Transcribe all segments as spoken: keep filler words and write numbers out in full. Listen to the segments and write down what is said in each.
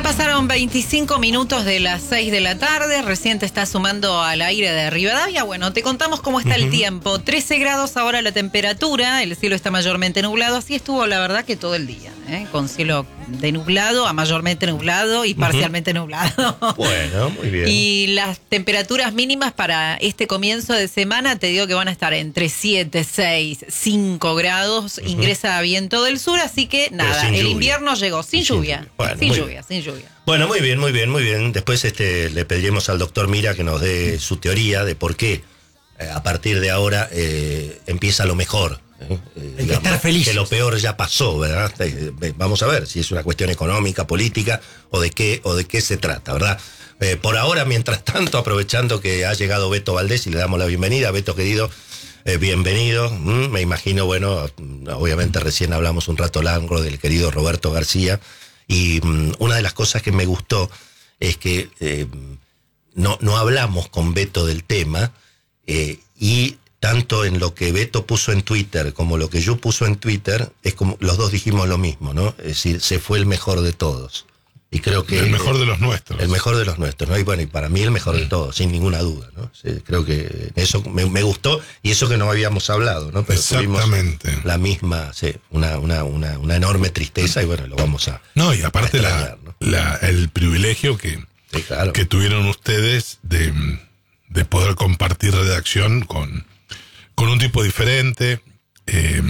Pasaron veinticinco minutos de las seis de la tarde, recién te estás sumando al aire de Rivadavia. Bueno, te contamos cómo está uh-huh. el tiempo. trece grados ahora la temperatura, el cielo está mayormente nublado, así estuvo la verdad que todo el día, ¿eh? Con cielo de nublado a mayormente nublado y parcialmente uh-huh. nublado. Bueno, muy bien. Y las temperaturas mínimas para este comienzo de semana, te digo que van a estar entre siete, seis, cinco grados, uh-huh. ingresa viento del sur, así que nada, el lluvia. Invierno llegó sin, sin lluvia, lluvia. Bueno, sin lluvia, sin lluvia. Bueno, muy bien, muy bien, muy bien. Después este, le pediremos al doctor Mira que nos dé su teoría de por qué eh, a partir de ahora eh, empieza lo mejor. ¿eh? Eh, Hay que estar feliz. Que lo peor ya pasó, ¿verdad? Eh, vamos a ver si es una cuestión económica, política o de qué, o de qué se trata, ¿verdad? Eh, por ahora, mientras tanto, aprovechando que ha llegado Beto Valdés y le damos la bienvenida. Beto, querido, eh, bienvenido. Mm, me imagino, bueno, obviamente recién hablamos un rato largo del querido Roberto García. Y um, una de las cosas que me gustó es que eh, no, no hablamos con Beto del tema eh, y tanto en lo que Beto puso en Twitter como lo que yo puso en Twitter, es como los dos dijimos lo mismo, ¿no? Es decir, se fue el mejor de todos. Y creo que... El mejor de los nuestros. El mejor de los nuestros, ¿no? Y bueno, y para mí el mejor de todos, sin ninguna duda, ¿no? Sí, creo que eso me, me gustó, y eso que no habíamos hablado, ¿no? Pero exactamente. La misma, sí, una, una, una, una enorme tristeza, y bueno, lo vamos a... No, y aparte la, ¿no? la, el privilegio que, sí, claro. que tuvieron ustedes de, de poder compartir redacción con, con un tipo diferente, eh,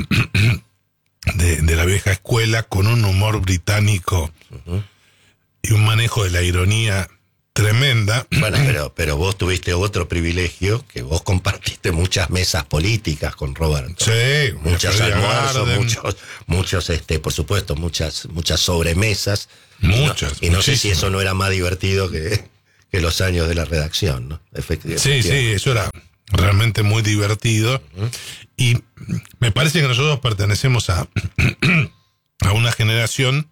de, de la vieja escuela, con un humor británico... Uh-huh. Y un manejo de la ironía tremenda. Bueno, pero, pero vos tuviste otro privilegio, que vos compartiste muchas mesas políticas con Roberto. Sí, muchos almuerzos, muchos, muchos, este, por supuesto, muchas, muchas sobremesas. Muchas. Y no, y no sé si eso no era más divertido que, que los años de la redacción, ¿no? Sí, sí, eso era realmente muy divertido. Uh-huh. Y me parece que nosotros pertenecemos a, a una generación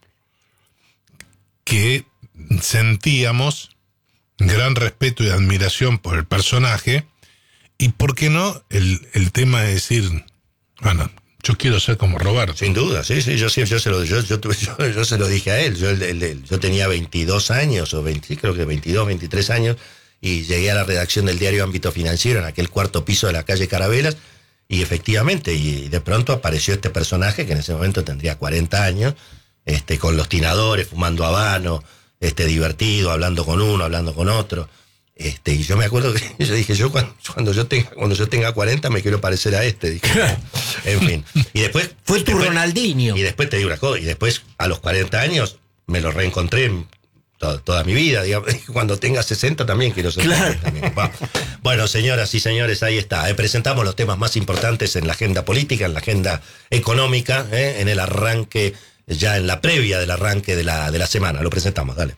que sentíamos gran respeto y admiración por el personaje, y por qué no el, el tema de decir, bueno, yo quiero ser como Roberto. Sin duda, sí, sí, yo, yo, yo, se, lo, yo, yo, yo, yo se lo dije a él, yo, el, el, yo tenía veintidós años, o veinte, creo que veintidós, veintitrés años, y llegué a la redacción del diario Ámbito Financiero, en aquel cuarto piso de la calle Carabelas, y efectivamente, y de pronto apareció este personaje, que en ese momento tendría cuarenta años, Este, con los tinadores, fumando habano, este, divertido, hablando con uno, hablando con otro. Este, y yo me acuerdo que yo dije, yo cuando, cuando yo tenga, cuando yo tenga cuarenta me quiero parecer a este, dije. En fin. Y después. Fue tu después, Ronaldinho. Y después te digo una cosa, y después a los cuarenta años me lo reencontré toda, toda mi vida, digamos. Cuando tenga sesenta también quiero ser. Claro. También. Bueno, señoras y señores, ahí está. Eh, presentamos los temas más importantes en la agenda política, en la agenda económica, eh, en el arranque. Ya en la previa del arranque de la, de la semana. Lo presentamos, dale.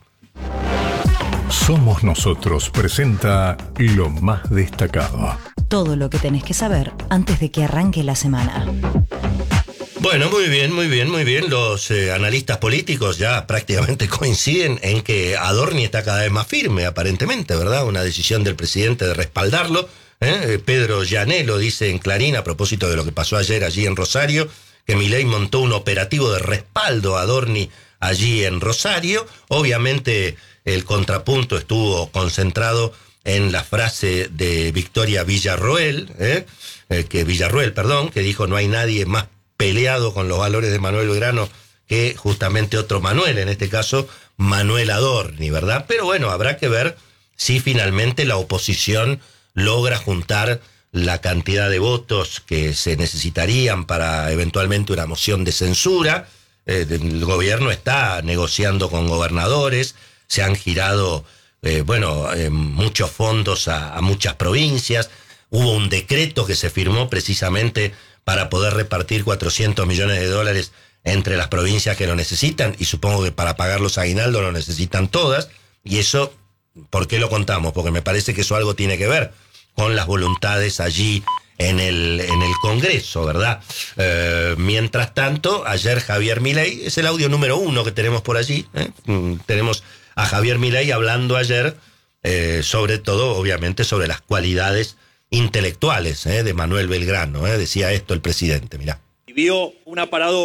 Somos Nosotros presenta lo más destacado. Todo lo que tenés que saber antes de que arranque la semana. Bueno, muy bien, muy bien, muy bien. Los eh, analistas políticos ya prácticamente coinciden en que Adorni está cada vez más firme, aparentemente, ¿verdad? Una decisión del presidente de respaldarlo. ¿eh? Pedro Llanelo dice en Clarín, a propósito de lo que pasó ayer allí en Rosario, que Milei montó un operativo de respaldo a Adorni allí en Rosario. Obviamente el contrapunto estuvo concentrado en la frase de Victoria Villarroel, ¿eh? Eh, que Villarroel, perdón, que dijo no hay nadie más peleado con los valores de Manuel Belgrano que justamente otro Manuel, en este caso Manuel Adorni, ¿verdad? Pero bueno, habrá que ver si finalmente la oposición logra juntar la cantidad de votos que se necesitarían para eventualmente una moción de censura. Eh, el gobierno está negociando con gobernadores, se han girado, eh, bueno, eh, muchos fondos a, a muchas provincias. Hubo un decreto que se firmó precisamente para poder repartir cuatrocientos millones de dólares entre las provincias que lo necesitan, y supongo que para pagar los aguinaldos lo necesitan todas. Y eso, ¿por qué lo contamos? Porque me parece que eso algo tiene que ver con las voluntades allí en el, en el Congreso, ¿verdad? Eh, mientras tanto, ayer Javier Milei, es el audio número uno que tenemos por allí, ¿eh? Mm, tenemos a Javier Milei hablando ayer, eh, sobre todo, obviamente, sobre las cualidades intelectuales ¿eh? de Manuel Belgrano, ¿eh? decía esto el presidente, mirá. Vio una paradoja,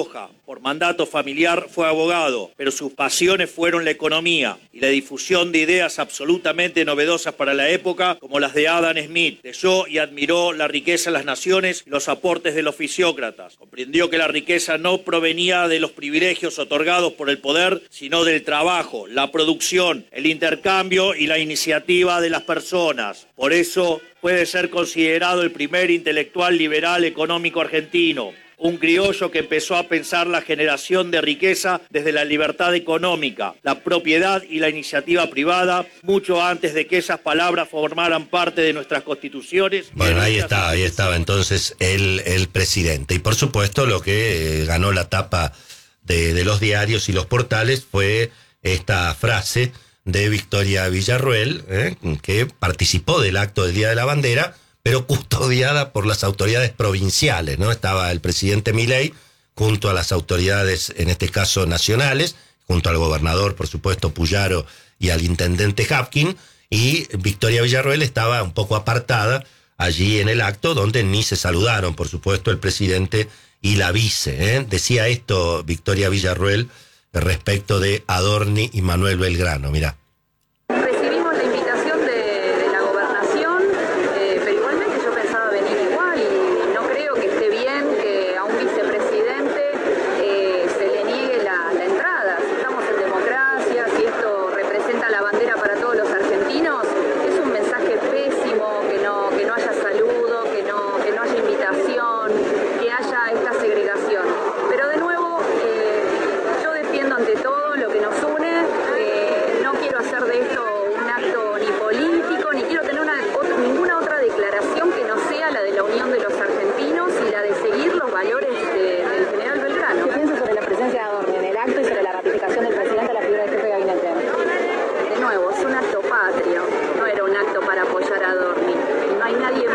Por mandato familiar fue abogado, pero sus pasiones fueron la economía y la difusión de ideas absolutamente novedosas para la época, como las de Adam Smith. Leyó y admiró la riqueza de las naciones y los aportes de los fisiócratas. Comprendió que la riqueza no provenía de los privilegios otorgados por el poder, sino del trabajo, la producción, el intercambio y la iniciativa de las personas. Por eso puede ser considerado el primer intelectual liberal económico argentino. Un criollo que empezó a pensar la generación de riqueza desde la libertad económica, la propiedad y la iniciativa privada, mucho antes de que esas palabras formaran parte de nuestras constituciones. Bueno, ahí está, ahí estaba entonces el, el presidente. Y por supuesto lo que eh, ganó la tapa de, de los diarios y los portales fue esta frase de Victoria Villarruel, eh, que participó del acto del Día de la Bandera, pero custodiada por las autoridades provinciales, ¿no? Estaba el presidente Milei junto a las autoridades, en este caso nacionales, junto al gobernador, por supuesto, Puyaro, y al intendente Hapkin, y Victoria Villarruel estaba un poco apartada allí en el acto, donde ni se saludaron, por supuesto, el presidente y la vice, ¿eh? Decía esto Victoria Villarruel respecto de Adorni y Manuel Belgrano, mirá. Es un acto patrio, no era un acto para apoyar a Adorni.